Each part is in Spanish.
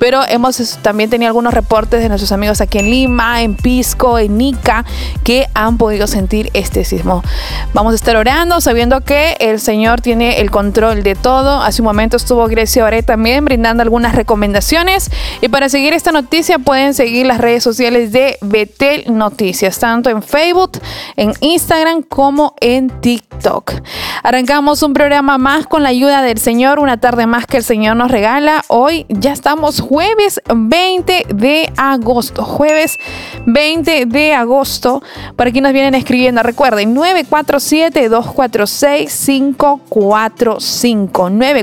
pero hemos también tenido algunos reportes de nuestros amigos aquí en Lima, en Pisco, en Ica, que han podido sentir este sismo. Vamos a estar orando, sabiendo que el Señor tiene el control de todo. Hace un momento estuvo Grecia Oré también brindando algunas recomendaciones. Y para seguir esta noticia pueden seguir las redes sociales de Betel Noticias, tanto en Facebook, en Instagram como en TikTok. Arrancamos un programa más con la ayuda del Señor, una tarde más que el Señor nos regala. Hoy ya estamos jueves 20 de agosto. Jueves 20 de agosto. Por aquí nos vienen escribiendo. Recuerden, 947-246-545.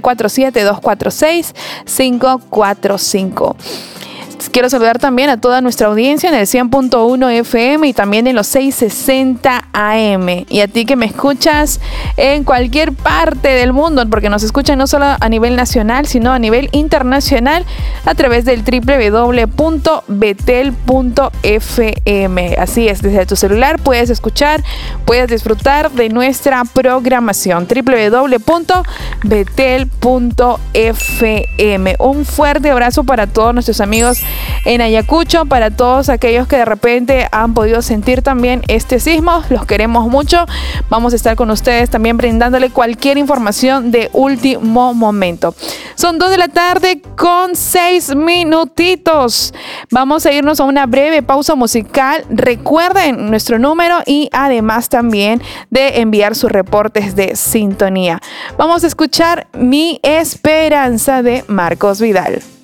947-246-545. Quiero saludar también a toda nuestra audiencia en el 100.1 FM y también en los 660 AM. Y a ti que me escuchas en cualquier parte del mundo, porque nos escuchan no solo a nivel nacional, sino a nivel internacional a través del www.betel.fm. Así es, desde tu celular puedes escuchar, puedes disfrutar de nuestra programación. www.betel.fm. Un fuerte abrazo para todos nuestros amigos en Ayacucho, para todos aquellos que de repente han podido sentir también este sismo. Los queremos mucho. Vamos a estar con ustedes también brindándole cualquier información de último momento. Son 2 de la tarde con 6 minutitos. Vamos a irnos a una breve pausa musical. Recuerden nuestro número y además también de enviar sus reportes de sintonía. Vamos a escuchar Mi Esperanza de Marcos Vidal.